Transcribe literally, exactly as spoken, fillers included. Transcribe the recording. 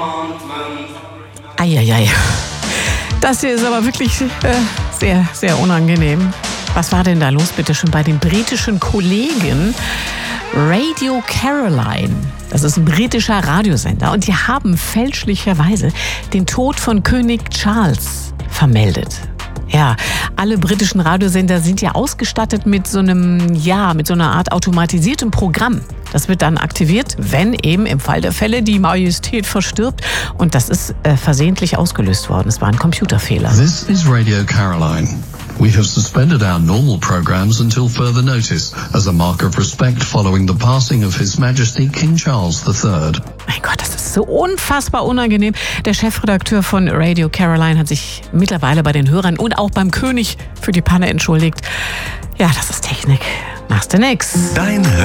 Eieiei. Das hier ist aber wirklich äh, sehr, sehr unangenehm. Was war denn da los, bitte schon, bei den britischen Kollegen? Radio Caroline. Das ist ein britischer Radiosender und die haben fälschlicherweise den Tod von König Charles vermeldet. Ja, alle britischen Radiosender sind ja ausgestattet mit so einem, ja, mit so einer Art automatisiertem Programm. Das wird dann aktiviert, wenn eben im Fall der Fälle die Majestät verstirbt. Und das ist äh, versehentlich ausgelöst worden. Es war ein Computerfehler. This is Radio Caroline. We have suspended our normal programs until further notice, as a mark of respect following the passing of His Majesty King Charles the Third. Mein Gott, das ist so unfassbar unangenehm. Der Chefredakteur von Radio Caroline hat sich mittlerweile bei den Hörern und auch beim König für die Panne entschuldigt. Ja, das ist Technik. Machst du nix. Dein